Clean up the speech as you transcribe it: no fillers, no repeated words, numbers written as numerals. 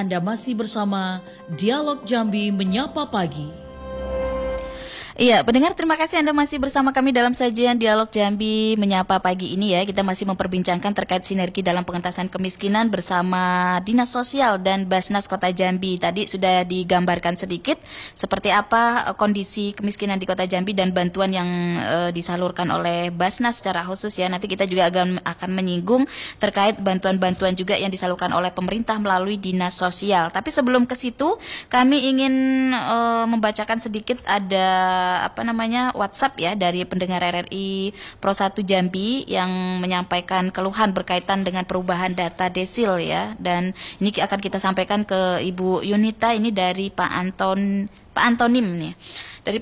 Anda masih bersama Dialog Jambi Menyapa Pagi. Iya, pendengar, terima kasih Anda masih bersama kami dalam sajian Dialog Jambi Menyapa Pagi ini ya. Kita masih memperbincangkan terkait sinergi dalam pengentasan kemiskinan bersama Dinas Sosial dan Basnas Kota Jambi. Tadi sudah digambarkan sedikit seperti apa kondisi kemiskinan di Kota Jambi dan bantuan yang disalurkan oleh Basnas secara khusus ya. Nanti kita juga akan menyinggung terkait bantuan-bantuan juga yang disalurkan oleh pemerintah melalui Dinas Sosial. Tapi sebelum ke situ, kami ingin membacakan sedikit ada WhatsApp ya dari pendengar RRI Pro 1 Jambi yang menyampaikan keluhan berkaitan dengan perubahan data desil ya, dan ini akan kita sampaikan ke Ibu Yunita ini dari Pak Antonim nih. Dari